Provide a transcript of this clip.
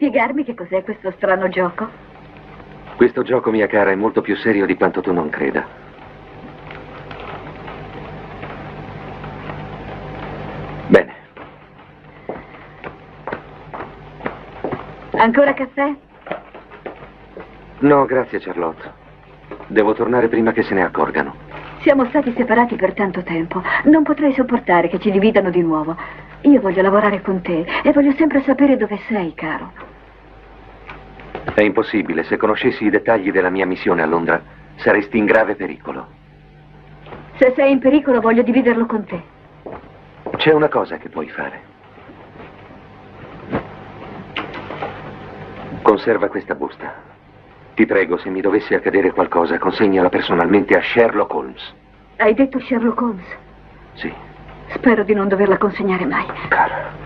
spiegarmi che cos'è questo strano gioco? Questo gioco, mia cara, è molto più serio di quanto tu non creda. Bene. Ancora caffè? No, grazie, Charlotte. Devo tornare prima che se ne accorgano. Siamo stati separati per tanto tempo. Non potrei sopportare che ci dividano di nuovo. Io voglio lavorare con te e voglio sempre sapere dove sei, caro. È impossibile. Se conoscessi i dettagli della mia missione a Londra, saresti in grave pericolo. Se sei in pericolo, voglio dividerlo con te. C'è una cosa che puoi fare. Conserva questa busta. Ti prego, se mi dovesse accadere qualcosa, consegnala personalmente a Sherlock Holmes. Hai detto Sherlock Holmes? Sì. Spero di non doverla consegnare mai. Cara.